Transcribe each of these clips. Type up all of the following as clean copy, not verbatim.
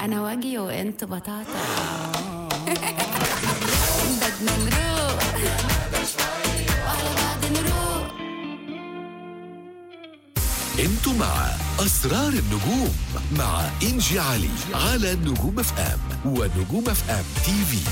أنا واجي وأنت بطاطا. بدنا نروق وعلى بعض نروق. انتوا مع أسرار النجوم مع إنجي علي على نجوم اف ام ونجوم اف ام تي في.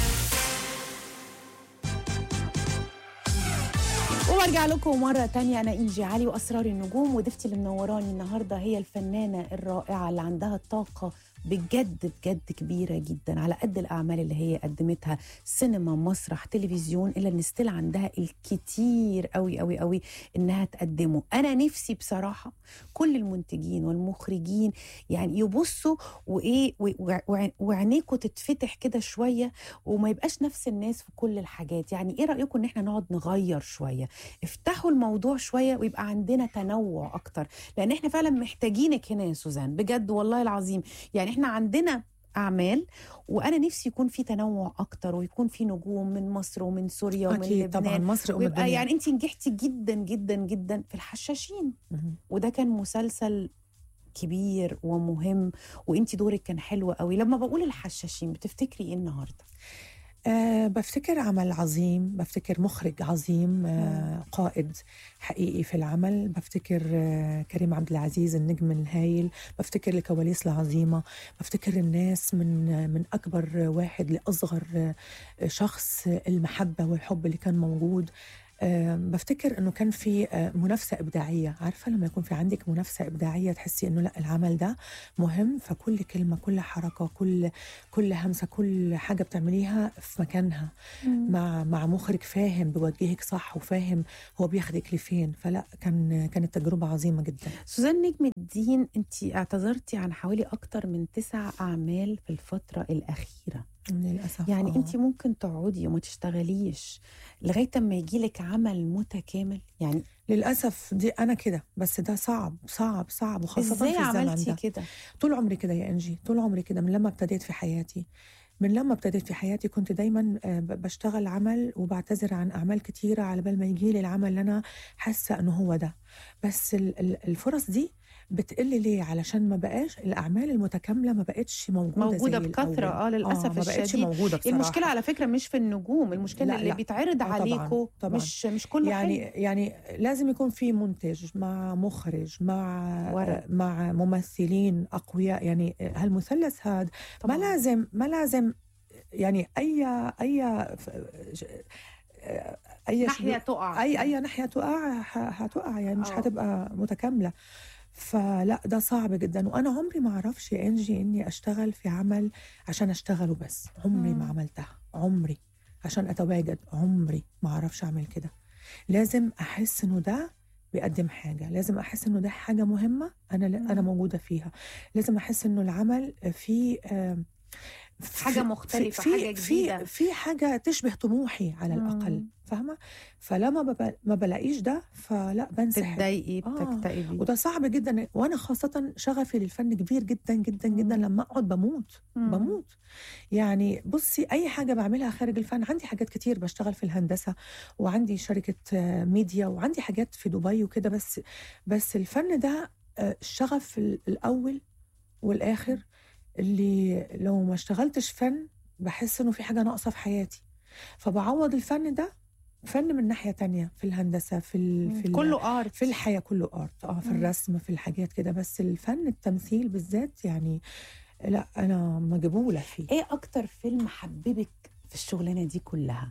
وارجع لكم مرة تانية. أنا إنجي علي وأسرار النجوم، وضيفتي اللي منوراني النهاردة هي الفنانة الرائعة اللي عندها طاقة بجد بجد كبيرة جدا، على قد الأعمال اللي هي قدمتها سينما مسرح تلفزيون، إلا إن ستيل عندها الكتير قوي قوي قوي إنها تقدمه. أنا نفسي بصراحة كل المنتجين والمخرجين يعني يبصوا وإيه وعينيكوا تتفتح كده شوية، وما يبقاش نفس الناس في كل الحاجات. يعني إيه رأيكم إن إحنا نقعد نغير شوية؟ افتحوا الموضوع شوية ويبقى عندنا تنوع أكتر، لأن إحنا فعلا محتاجينك هنا يا سوزان بجد والله العظيم. يعني احنا عندنا أعمال، وأنا نفسي يكون في تنوع أكتر، ويكون في نجوم من مصر ومن سوريا ومن لبنان. طبعا مصر ويبقى يعني أنت نجحتي جدا جدا جدا في الحشاشين، وده كان مسلسل كبير ومهم، وانت دورك كان حلو قوي. لما بقول الحشاشين بتفتكري ايه النهارده؟ بفتكر عمل عظيم، بفتكر مخرج عظيم، قائد حقيقي في العمل، بفتكر كريم عبد العزيز النجم الهايل، بفتكر الكواليس العظيمة، بفتكر الناس من أكبر واحد لأصغر شخص، المحبة والحب اللي كان موجود. بفتكر انه كان في منافسه ابداعيه. عارفه لما يكون في عندك منافسه ابداعيه تحسي انه لا العمل ده مهم، فكل كلمه كل حركه كل همسه كل حاجه بتعمليها في مكانها، مع مخرج فاهم بيوجهك صح وفاهم هو بياخدك لفين. فلا كانت تجربه عظيمه جدا. سوزان نجم الدين، انت اعتذرتي عن حوالي اكتر من 9 أعمال في الفتره الاخيره للأسف. يعني انت ممكن تقعدي وما تشتغليش لغايه اما يجيلك عمل متكامل؟ يعني للأسف دي أنا كده، بس ده صعب صعب صعب، وخاصة في الزمن ده. ازاي عملتي كده؟ طول عمري كده يا إنجي، طول عمري كده. من لما ابتديت في حياتي كنت دايما بشتغل عمل وبعتذر عن أعمال كتيرة على بال ما يجيلي العمل اللي أنا حاسة أنه هو ده. بس الفرص دي بتقل ليه؟ علشان ما بقاش الأعمال المتكاملة ما بقتش موجودة زي بكثرة. للأسف ما بقتش موجودة بصراحة. المشكلة على فكرة مش في النجوم، المشكلة لا اللي لا. بيتعرض عليكم مش كله يعني حلو. يعني لازم يكون في منتج مع مخرج مع ممثلين أقوياء. يعني هالمثلث هذا ما لازم يعني أي ناحية تقع، أي ناحية تقع هتقع، يعني مش هتبقى متكاملة. فلا ده صعب جدا. وأنا عمري ما أعرفش يا إنجي إني أشتغل في عمل عشان أشتغله بس. عمري ما عملتها، عمري عشان أتواجد، عمري ما أعرفش أعمل كده. لازم أحس إنه ده بيقدم حاجة، لازم أحس إنه ده حاجة مهمة أنا موجودة فيها، لازم أحس إنه العمل فيه حاجة مختلفة، حاجة جديدة، في حاجة تشبه طموحي على الأقل، فاهمة؟ فلما ما بلاقيش ده فلا بنسحب، تتضايقي بتكتئبي، وده صعب جدا. وأنا خاصة شغفي للفن كبير جدا جدا جدا. لما أقعد بموت. يعني بصي أي حاجة بعملها خارج الفن، عندي حاجات كتير بشتغل في الهندسة، وعندي شركة ميديا، وعندي حاجات في دبي وكده، بس الفن ده الشغف الأول والآخر، اللي لو ما اشتغلتش فن بحس انه في حاجة ناقصة في حياتي، فبعوض الفن ده فن من ناحية تانية، في الهندسة، في كله آرت، في الحياة كله آرت، في الرسم، في الحاجات كده. بس الفن التمثيل بالذات يعني لا أنا مجبولة فيه. ايه أكتر فيلم حببك في الشغلانة دي كلها؟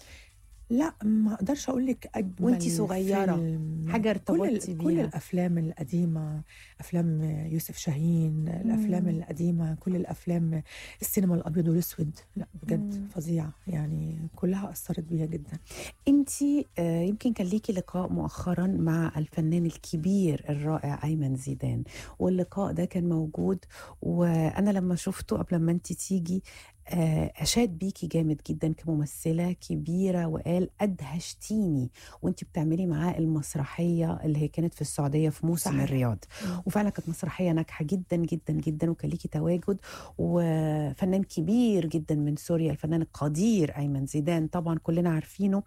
لا ما اقدرش اقول لك اجمل وانتي صغيره حاجه ارتبطتي بيها. كل الافلام القديمه، افلام يوسف شاهين، الافلام القديمه، كل الافلام، السينما الابيض والاسود، لا بجد فظيعه، يعني كلها اثرت بيها جدا. انتي يمكن كان ليكي لقاء مؤخرا مع الفنان الكبير الرائع أيمن زيدان، واللقاء ده كان موجود، وانا لما شفته قبل ما انتي تيجي أشاد بيكي جامد جدا كممثلة كبيرة، وقال أدهشتيني وانتي بتعملي معاه المسرحية اللي هي كانت في السعودية في موسم صحيح. الرياض، وفعلا كانت مسرحية ناجحة جدا جدا جدا، وكان ليكي تواجد. وفنان كبير جدا من سوريا، الفنان القدير أيمن زيدان، طبعا كلنا عارفينه،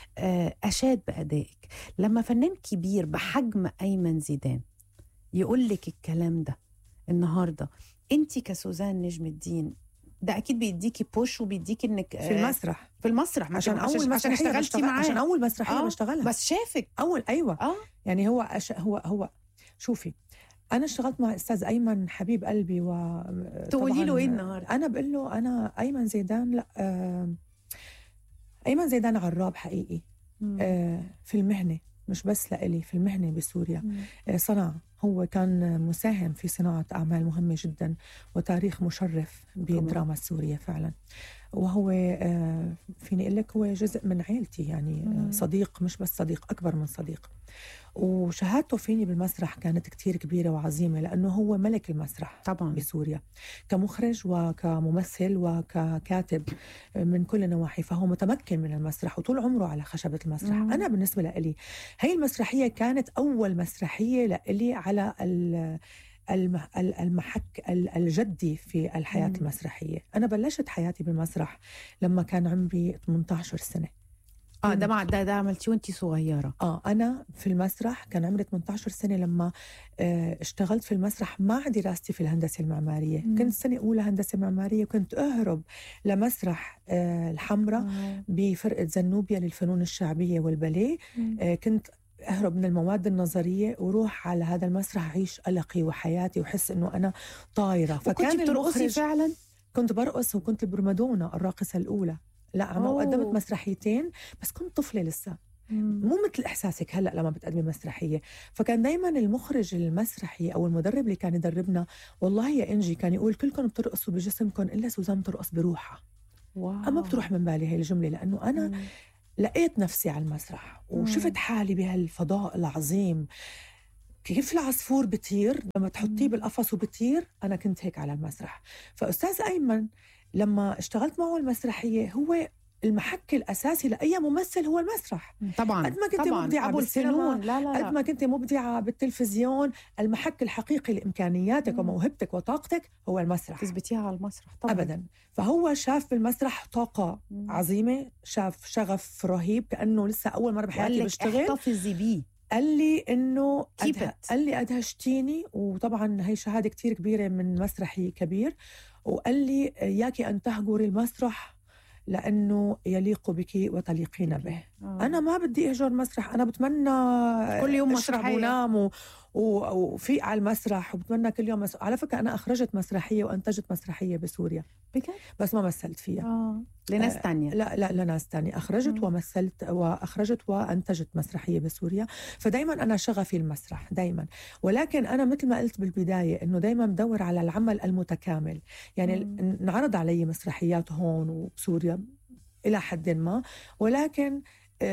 أشاد بأدائك. لما فنان كبير بحجم أيمن زيدان يقول لك الكلام ده النهاردة، انت كسوزان نجم الدين ده اكيد بيديكي بوش وبيديكي انك في المسرح في المسرح عشان اول عشان مسرحيه اشتغلتي معاه. عشان اول مسرحيه بشتغلها بس شافك اول ايوه اه يعني هو شوفي انا اشتغلت مع استاذ ايمن حبيب قلبي تقولي له ايه النهارده؟ انا بقول له انا ايمن زيدان لا ايمن زيدان عراب حقيقي في المهنه مش بس لإلي في المهنه بسوريا صنع هو كان مساهم في صناعه اعمال مهمه جدا وتاريخ مشرف بالدراما السوريه فعلا وهو فيني اقول لك هو جزء من عائلتي يعني صديق مش بس صديق اكبر من صديق وشهادته فيني بالمسرح كانت كتير كبيرة وعظيمة لأنه هو ملك المسرح طبعا بسوريا كمخرج وكممثل وككاتب من كل النواحي فهو متمكن من المسرح وطول عمره على خشبة المسرح أنا بالنسبة لي هاي المسرحية كانت أول مسرحية لي على المحك الجدي في الحياة المسرحية أنا بلشت حياتي بالمسرح لما كان عمري 18 سنة ده عملتيه وانتي صغيرة أنا في المسرح كان عمري 18 سنة لما اشتغلت في المسرح مع دراستي في الهندسة المعمارية كنت سنة أولى هندسة معمارية وكنت أهرب لمسرح الحمراء بفرقة زنوبيا للفنون الشعبية والباليه كنت أهرب من المواد النظرية وروح على هذا المسرح أعيش قلقي وحياتي وحس إنه أنا طايرة فكان بترقصي فعلا؟ كنت برقص وكنت البرمادونا الراقصة الأولى لا أنا قدمت مسرحيتين بس كنت طفلة لسه مو مثل إحساسك هلأ لما بتقدمي مسرحية فكان دايما المخرج المسرحي أو المدرب اللي كان يدربنا والله يا إنجي كان يقول كلكم بترقصوا بجسمكم إلا سوزان بترقص بروحها أما بتروح من بالي هاي الجملة لأنه أنا لقيت نفسي على المسرح وشفت حالي بهالفضاء العظيم كيف العصفور بطير لما تحطيه بالقفص وبطير أنا كنت هيك على المسرح فأستاذ أيمن لما اشتغلت معه المسرحية هو المحك الأساسي لأي ممثل هو المسرح طبعا قد ما كنت مبدعة بالسينما قد ما كنت مبدعة بالتلفزيون المحك الحقيقي لإمكانياتك وموهبتك وطاقتك هو المسرح تثبتيها على المسرح طبعا أبدا فهو شاف بالمسرح طاقة عظيمة شاف شغف رهيب كأنه لسه أول مرة بحياتي بشتغل احتفظي بيه قال لي إنه قال لي أدهشتيني وطبعا هي شهادة كتير كبيرة من مسرحي كبير وقال لي إياكي أن تهجري المسرح لأنه يليق بك وتليقين به أنا ما بدي أهجر مسرح أنا بتمنى كل يوم أشرب ونام وفيق على المسرح وبتمنى كل يوم على فكرة أنا أخرجت مسرحية وأنتجت مسرحية بسوريا بجد؟ بس ما مثلت فيها لناس تانية لا لناس تانية أخرجت ومثلت وأخرجت وأنتجت مسرحية بسوريا فدايما أنا شغفي المسرح دايما ولكن أنا مثل ما قلت بالبداية إنه دايما بدور على العمل المتكامل يعني نعرض علي مسرحيات هون وبسوريا إلى حد ما ولكن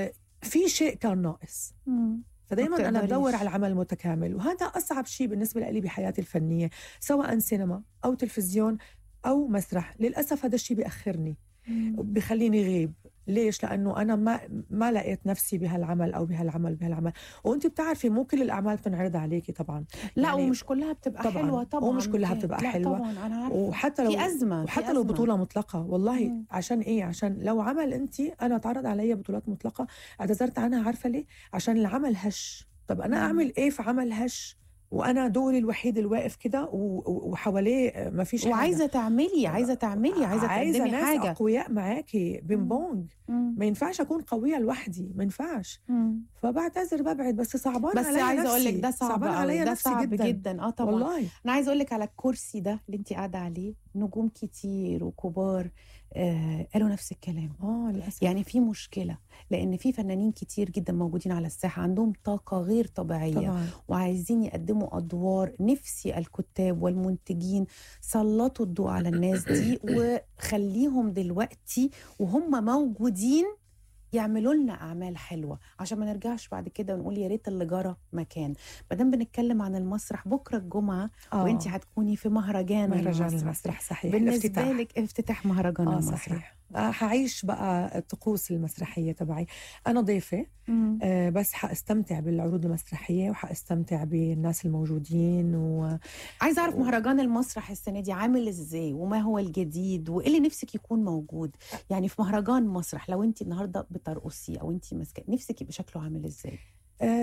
في شيء كان ناقص فدايما أنا بدور على العمل المتكامل وهذا أصعب شيء بالنسبة لي بحياتي الفنية سواء سينما أو تلفزيون أو مسرح للأسف هذا الشيء بيأخرني بخليني غيب ليش؟ لأنه أنا ما لقيت نفسي بهالعمل أو بهالعمل وأنت بتعرفي مو كل الأعمال بتنعرض عليكي طبعا لا يعني ومش كلها بتبقى حلوة طبعا ومش كلها بتبقى حلوة طبعا أنا عارفة وحتى لو في أزمة وحتى لو بطولة مطلقة والله عشان إيه؟ عشان لو عمل أنا تعرض علي بطولات مطلقة اعتذرت عنها عارفة ليه؟ عشان العمل هش طب أنا أعمل إيه في عمل هش وانا دوري الوحيد الواقف كده وحواليه ما فيش وعايزه تعملي عايزه تقدمي ناس حاجه اقوياء معاكي بينبونج ما ينفعش اكون قويه لوحدي ما ينفعش فبعتذر ببعد بس صعبان عليا عايزه اقول لك ده صعبان عليا ده صعب جدا طبعا والله انا عايزه اقول لك على الكرسي ده اللي انت قاعده عليه نجوم كتير وكبار قالوا نفس الكلام للأسف. يعني في مشكله لان في فنانين كتير جدا موجودين على الساحه عندهم طاقه غير طبيعيه طبعا. وعايزين يقدموا ادوار نفسي الكتاب والمنتجين سلطوا الضوء على الناس دي وخليهم دلوقتي وهم موجودين يعملوا لنا اعمال حلوه عشان ما نرجعش بعد كده ونقول يا ريت اللي جرى مكان مادام بنتكلم عن المسرح بكره الجمعه وانت هتكوني في مهرجان المسرح صحيح بالنسبه لك افتتاح مهرجان المسرح صحيح. هعيش بقى الطقوس المسرحيه تبعي انا ضيفه بس حاستمتع بالعروض المسرحيه وحاستمتع بالناس الموجودين عايزه اعرف مهرجان المسرح السنه دي عامل ازاي وما هو الجديد وايه اللي نفسك يكون موجود يعني في مهرجان مسرح لو انت النهارده بترقصي او انت ماسكه نفسك يبقى شكله عامل ازاي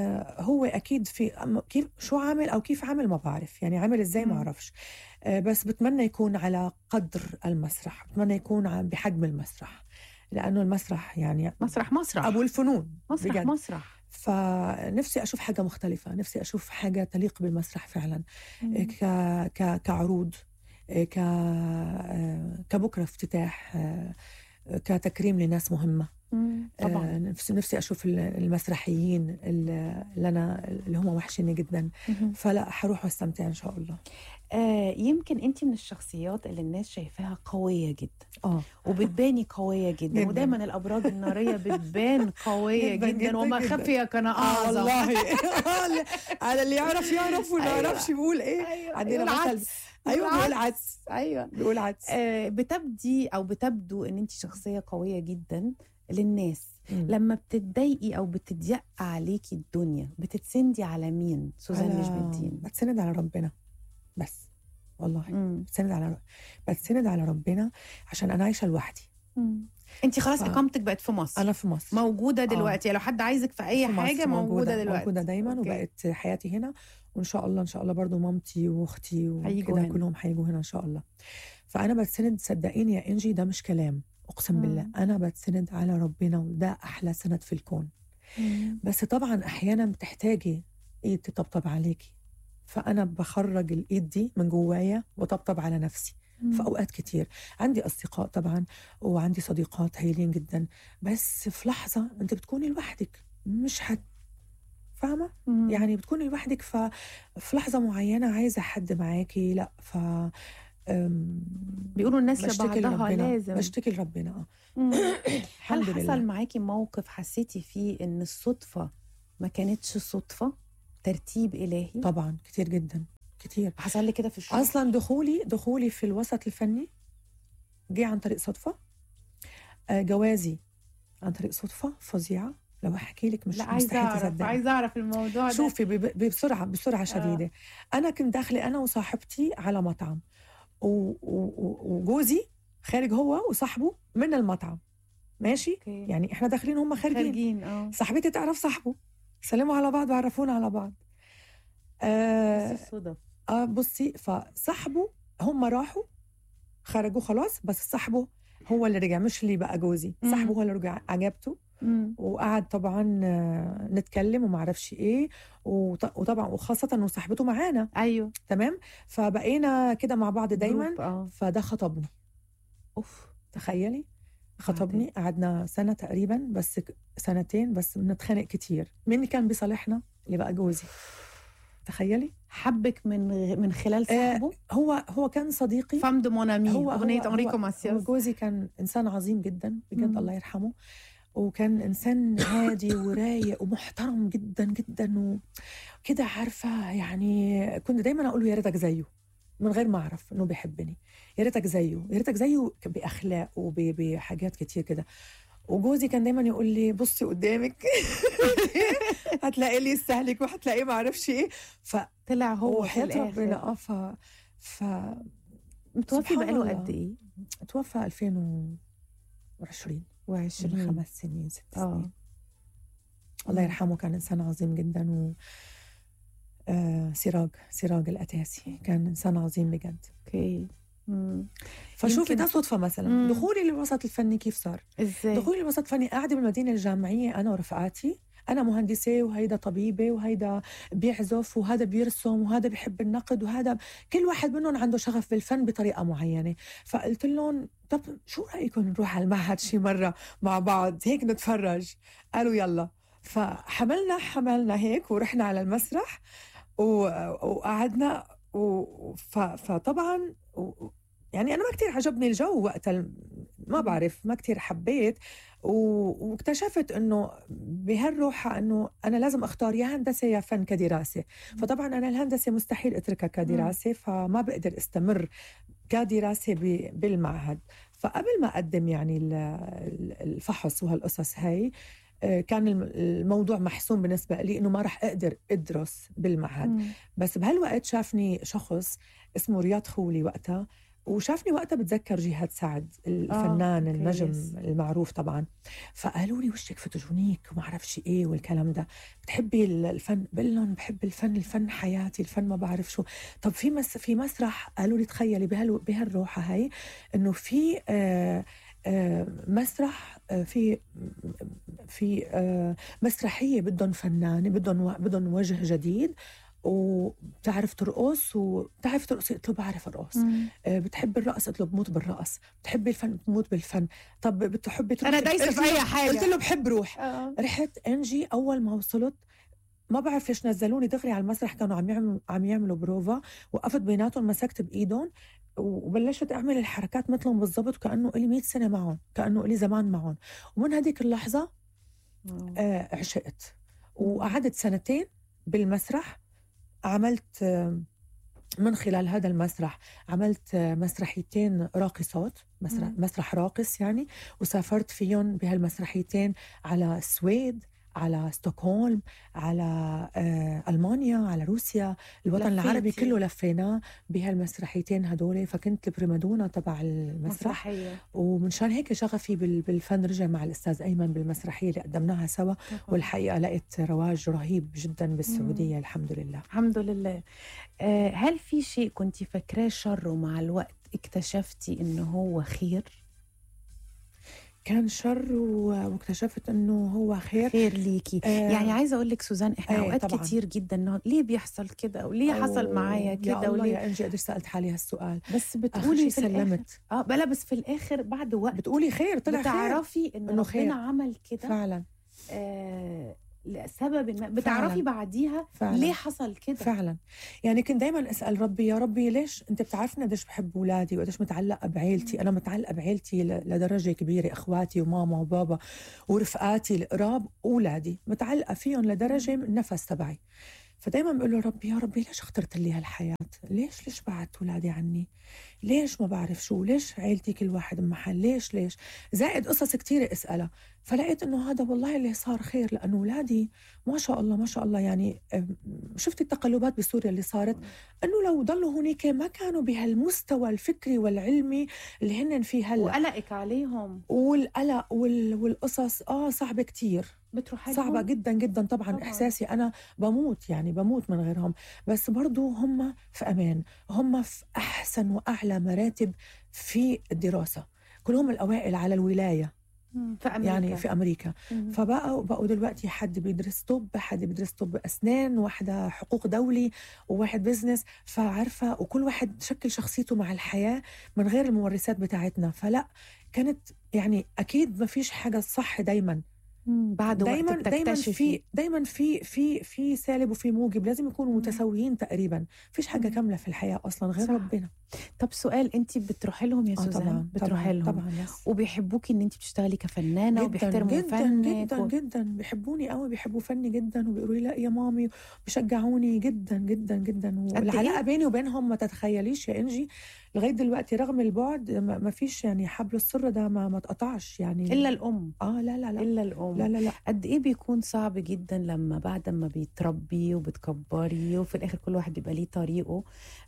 هو أكيد في كيف شو عامل أو كيف عامل ما بعرف، يعني عامل إزاي ما أعرفش. بس بتمنى يكون على قدر المسرح، بتمنى يكون بحجم المسرح، لأنه المسرح يعني مسرح أبو الفنون مسرح بجد. مسرح. فنفسي أشوف حاجة مختلفة، نفسي أشوف حاجة تليق بالمسرح فعلا، كعروض، ك كبكرة افتتاح، كتكريم لناس مهمة. طبعا. نفسي أشوف المسرحيين اللي هم وحشيني جدا. فلا حروح واستمتع إن شاء الله. يمكن أنت من الشخصيات اللي الناس شايفاها قوية جدا، وبتباني قوية جدا. ودايما الأبراج النارية بتبان قوية جدا وما خفي كان أعظم. والله على اللي يعرف واللي ما يعرفش بيقول إيه. عندنا مثل بيقول عدس. بيقول عدس. بتبدو ان انت شخصيه قويه جدا للناس. لما بتتضايقي او بتضيق عليكي الدنيا بتتسندي على مين سوزان نجم-الدين؟ بتسند على ربنا بس، والله. بتسند على ربنا عشان انا عايشه لوحدي. انت خلاص اقامتك بقت في مصر. انا في مصر موجوده دلوقتي. لو حد عايزك في اي حاجه موجوده دلوقتي. موجوده دايما. وبقت حياتي هنا، وان شاء الله برضو مامتي واختي وكده كلهم هيجوا هنا ان شاء الله. فانا بتسند، صدقيني يا انجي، ده مش كلام، اقسم بالله انا بتسند على ربنا، وده احلى سند في الكون. بس طبعا احيانا بتحتاجي ايد تطبطب عليكي، فانا بخرج الايد دي من جوايا وطبطب على نفسي. في أوقات كتير عندي أصدقاء طبعا، وعندي صديقات هايلين جدا، بس في لحظة أنت بتكوني لوحدك، مش فاهمة؟ يعني بتكوني لوحدك، في لحظة معينة عايزة حد معاكي. لا بيقولوا الناس لبعضها لازم. بشتكي لربنا. هل حصل معاكي موقف حسيتي فيه إن الصدفة ما كانتش صدفة، ترتيب إلهي؟ طبعا كتير جدا، كتير. حصل لي كده في الشغل. اصلا دخولي في الوسط الفني جه عن طريق صدفه. جوازي عن طريق صدفه فظيعه، لو احكي لك مش مستحيل. عايزه اعرف الموضوع ده. شوفي بسرعه شديده. انا كنت داخله انا وصاحبتي على مطعم، وجوزي خارج هو وصاحبه من المطعم، ماشي. يعني احنا داخلين هم خارجين. صاحبتي تعرف صاحبه، سلموا على بعض وعرفونا على بعض. بس الصدف. بصي، فصاحبه هم راحوا خرجوا خلاص، بس صاحبه هو اللي رجع، مش اللي بقى جوزي. صاحبه هو اللي رجع، عجبته وقعد طبعا نتكلم وما عرفش ايه، وطبعا وخاصة انه صاحبته معانا. ايوه تمام. فبقينا كده مع بعض دايما. فده خطبني. تخيلي، خطبني. قعدنا سنة تقريبا، بس سنتين بس بنتخانق كتير. مين كان بيصالحنا؟ اللي بقى جوزي. تخيلي. حبك من خلال صاحبه. هو كان صديقي. فام دو مون امي، اغنيه انريكو ماسياس. جوزي كان انسان عظيم جدا بجد، الله يرحمه. وكان انسان هادي ورايق ومحترم جدا جدا وكده، عارفه يعني. كنت دايما اقول له يا ريتك زيه، من غير ما اعرف انه بيحبني. يا ريتك زيه باخلاق وبحاجات كتير كده. وجوزي كان دايما يقول لي بصي قدامك هتلاقي لي يستهلك وهتلاقيه ما اعرفش ايه. فطلع هو في الاخر. متوفي بقاله قد ايه؟ توفى 2020 5 سنين 6 سنين. الله يرحمه، كان انسان عظيم جدا. و سراج الأتاسي كان انسان عظيم بجد. فشوفي ده صدفة مثلا. دخولي للوسط الفني كيف صار؟ ازاي؟ دخولي للوسط الفني، قاعدة بالمدينة الجامعية أنا ورفقاتي. أنا مهندسة وهيدا طبيبة وهيدا بيعزف وهذا بيرسم وهذا بيحب النقد وهذا، كل واحد منهم عنده شغف بالفن بطريقة معينة. فقلت لهم طب شو رأيكم نروح على المعهد شي مرة مع بعض هيك نتفرج؟ قالوا يلا. فحملنا هيك ورحنا على المسرح وقعدنا. فطبعا يعني أنا ما كتير عجبني الجو وقتها، ما بعرف، ما كتير حبيت. واكتشفت أنه بهالروحة أنه أنا لازم أختار يا هندسة يا فن كدراسة. فطبعا أنا الهندسة مستحيل أتركها كدراسة، فما بقدر استمر كدراسة بالمعهد. فقبل ما أقدم يعني الفحص وهالقصص هاي، كان الموضوع محسوم بالنسبة لي إنه ما رح أقدر أدرس بالمعهد. بس بهالوقت شافني شخص اسمه رياض خولي وقتها، وشافني وقتها بتذكر جهاد سعد الفنان أوكي، النجم يس. المعروف طبعا. فقالوا لي وشك فوتوجينيك وما اعرفش ايه والكلام ده، بتحبي الفن؟ بقول لهم بحب الفن، الفن حياتي، الفن ما بعرف شو. طب في مسرح، قالوا لي تخيلي بهالروحه هاي انه في مسرح، في مسرحيه بدهم فنانه، بدهم وجه جديد وبتعرف ترقص وبتعرف ترقصي. قلت له بعرف ارقص. بتحب الرقص؟ قلت له بموت بالرقص. بتحبي الفن؟ بموت بالفن. طب بتحبي تروحي؟ أنا دايسة في أي حاجة. قلت له بحب روح. آه. رحت انجي، اول ما وصلت ما بعرف ليش نزلوني دغري على المسرح، كانوا عم يعملوا بروفا، وقفت بيناتهم مسكت بايدهم وبلشت اعمل الحركات مثلهم بالضبط، كانه لي 100 سنه معهم، كانه لي زمان معهم. ومن هذيك اللحظه عشقت، وقعدت سنتين بالمسرح. عملت من خلال هذا المسرح عملت مسرحيتين راقصات، مسرح راقص يعني، وسافرت فيهم بهالمسرحيتين على السويد، على ستوكهولم، على ألمانيا، على روسيا، الوطن العربي كله لفيناه بهالمسرحيتين هدول. فكنت البريمادونا تبع المسرح مسرحية. ومنشان هيك شغفي بالفن رجع مع الأستاذ أيمن بالمسرحية اللي قدمناها سوا. والحقيقة لقيت رواج رهيب جدا بالسعودية الحمد لله. الحمد لله. هل في شيء كنتي فاكراه شر ومع الوقت اكتشفتي إنه هو خير؟ كان شر واكتشفت انه هو خير ليكي. يعني عايزه اقول لك سوزان، احنا اوقات طبعاً. كتير جدا انه ليه بيحصل كده وليه حصل معايا يا كده الله وليه، يا انجي قديش سالت حالي هالسؤال. بس آخر بتقولي شي في الاخر سلمت. بلا بس في الاخر بعد وقت بتقولي خير، طلع خير. بتعرفي إنه انه خير. ربنا عمل كده فعلا لسبب ما، بتعرفي فعلاً. بعديها فعلاً. ليه حصل كده. فعلا. يعني كنت دايما اسال ربي، يا ربي ليش انت بتعرفني قديش بحب اولادي وقديش متعلقه بعيلتي. انا متعلقه بعيلتي لدرجه كبيره، اخواتي وماما وبابا ورفقاتي القراب، اولادي متعلقه فيهم لدرجه من النفس تبعي. فدايما بقول له ربي يا ربي ليش اخترت لي هالحياه؟ ليش بعدت اولادي عني؟ ليش ما بعرف شو؟ ليش عيلتي كل واحد بمحل؟ ليش زائد قصص كتيرة اسالها. فلقيت انه هذا والله اللي صار خير، لانه اولادي ما شاء الله ما شاء الله يعني. شفت التقلبات بسوريا اللي صارت، انه لو ضلوا هناك ما كانوا بهالمستوى الفكري والعلمي اللي هن فيه هلا. وقلقك عليهم والقلق والقصص صعبه كتير، بتروحي صعبة لهم؟ جدا جدا طبعا. إحساسي أنا بموت من غيرهم. بس برضو هم في أمان، هم في أحسن وأعلى مراتب في الدراسة، كلهم الأوائل على الولاية في أمريكا. يعني في أمريكا. فبقوا دلوقتي حد بيدرس طب، حد بيدرس طب أسنان، واحدة حقوق دولي، وواحد بزنس. فعارفة، وكل واحد شكل شخصيته مع الحياة من غير الممارسات بتاعتنا. فلا كانت يعني أكيد ما فيش حاجة صح دايما. بعد دايما وقت بتكتشفي دايما في سالب وفي موجب، لازم يكونوا متساويين تقريبا. فيش حاجه كامله في الحياه اصلا غير صح. ربنا. طب سؤال، انت بتروحي لهم يا سوزان؟ طبعا بتروحي لهم طبعا يس. وبيحبوكي ان انت بتشتغلي كفنانه وبيحترموا جدا فنك جدا جدا بيحبوني قوي، بيحبوا فني جدا وبيقولوا لي لا يا مامي، بيشجعوني جدا جدا جدا. والعلاقه بيني وبينهم ما تتخيليش يا انجي لغايه دلوقتي رغم البعد ما فيش يعني حبل السر ده ما اتقطعش يعني الا الام. لا الا الام. لا. قد ايه بيكون صعب جدا لما بعد ما بيتربي وبتكبري وفي الاخر كل واحد بيبقى ليه طريقه.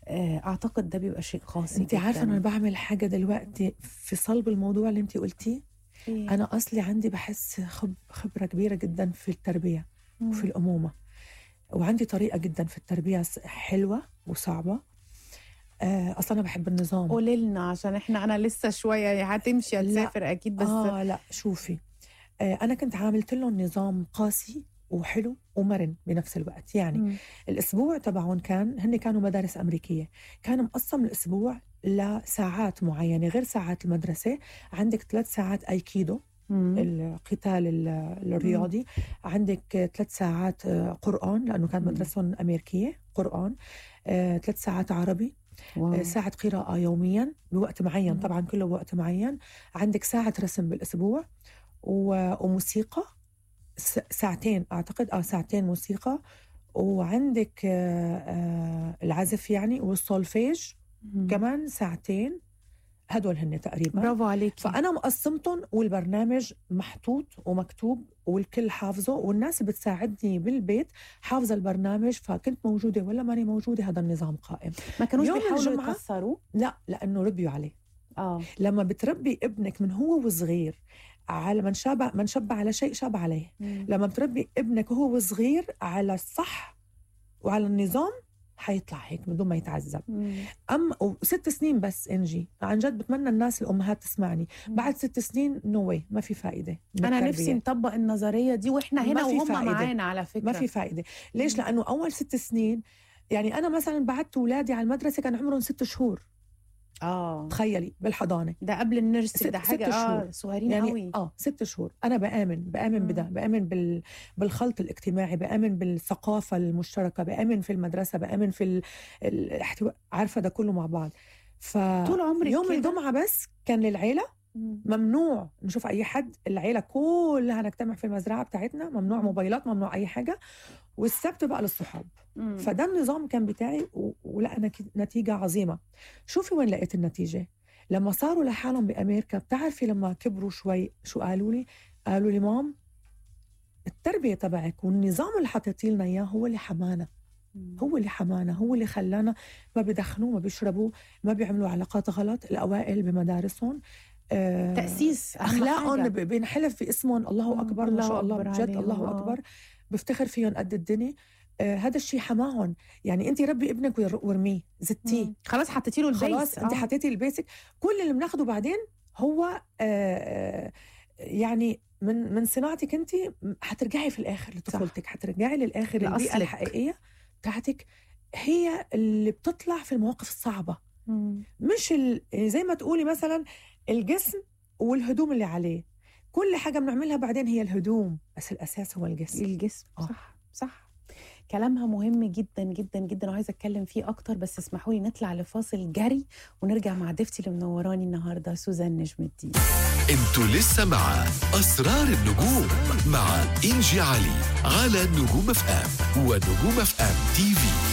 اعتقد ده بيبقى شيء قاسي. انت عارفه انا بعمل حاجه دلوقتي في صلب الموضوع اللي انت قلتيه. انا اصلي عندي بحس خبره كبيره جدا في التربيه وفي الامومه، وعندي طريقه جدا في التربيه حلوه وصعبه. اصلا انا بحب النظام. قولي لنا عشان احنا لسه شويه هتمشي هتسافر اكيد بس لا شوفي، انا كنت عاملت لهم نظام قاسي وحلو ومرن بنفس الوقت يعني. الاسبوع تبعهم هن كانوا مدارس امريكيه، كان مقسم الاسبوع لساعات معينه غير ساعات المدرسه. عندك 3 ساعات ايكيدو القتال الرياضي، عندك 3 ساعات قرآن لأنه كانت مدرسة أمريكية قرآن، 3 ساعات عربي، ساعة قراءة يوميا بوقت معين طبعا كله بوقت معين. عندك ساعة رسم بالأسبوع وموسيقى ساعتين أعتقد 2 موسيقى، وعندك العزف يعني والسولفيج كمان 2 هدول هن تقريبا. برافو عليك. فأنا مقسمتهم والبرنامج محطوط ومكتوب والكل حافظه، والناس بتساعدني بالبيت حافظة البرنامج، فكنت موجودة ولا ماني موجودة هذا النظام قائم. ما كانوش يوم بيحاولوا الجمعة يكسروا؟ لا، لأنه ربيوا عليه. اه لما بتربي ابنك من هو وصغير على من شب على شيء شاب عليه. لما بتربي ابنك وهو صغير على الصح وعلى النظام حيطلع هيك بدون ما يتعذب. أما 6 سنين بس إنجي، عن جد بتمنى الناس الأمهات تسمعني، بعد 6 سنين نو واي، ما في فائدة أنا بالتربية. نفسي نطبق النظرية دي وإحنا هنا ما في وهم فائدة. معانا على فكرة. ما في فائدة. ليش؟ لأنه أول 6 سنين يعني أنا مثلا بعدت أولادي على المدرسة كان عمرهم 6 شهور. تخيلي بالحضانة ده قبل النرسري، ده حاجة 6 شهور صغيرين يعني قوي. 6 شهور. أنا بآمن بده، بآمن بالخلط الاجتماعي، بآمن بالثقافة المشتركة، بآمن في المدرسة، بآمن في الاحتواء، عارفة ده كله مع بعض. طول عمرك يوم كده؟ الجمعة بس كان للعيلة، ممنوع نشوف أي حد، العيلة كلها نجتمع في المزرعة بتاعتنا، ممنوع موبايلات، ممنوع أي حاجة، والسبت بقى للصحاب. فده النظام كان بتاعي ولقى نتيجة عظيمة. شوفي وين لقيت النتيجة؟ لما صاروا لحالهم بأمريكا، بتعرفي لما كبروا شوي شو قالوا لي؟ قالوا لي مام التربية تبعك والنظام اللي حطيتي لنا إياه هو اللي حمانا، هو اللي حمانا، هو اللي خلانا ما بيدخنوا، ما بيشربوا، ما بيعملوا علاقات غلط، الأوائل بمدارسهم، تأسيس أخلاقهم بينحلف باسمهم. الله أكبر، ما شاء الله بجد، الله أكبر، بفتخر فيهم قد الدنيا. هذا الشيء حماهم. يعني انت ربي ابنك وارميه، زتيه، خلاص حطيتي له البيس، خلاص انت حطيتي البيسك. كل اللي بناخده بعدين هو يعني من صناعتك انت، حترجعي في الاخر لطفولتك، حترجعي للاخر البيئة الحقيقية بتاعتك هي اللي بتطلع في المواقف الصعبة. مش زي ما تقولي مثلا الجسم والهدوم اللي عليه، كل حاجة بنعملها بعدين هي الهدوم، بس الأساس هو الجسم. صح. كلامها مهم جدا جدا جدا، وعايزة أتكلم فيه أكتر، بس اسمحوا لي نطلع لفاصل جري ونرجع مع ضيفتي اللي منوراني النهاردة سوزان نجم الدين. انتوا لسه مع أسرار النجوم مع إنجي علي على نجوم اف ام ونجوم اف ام تي في.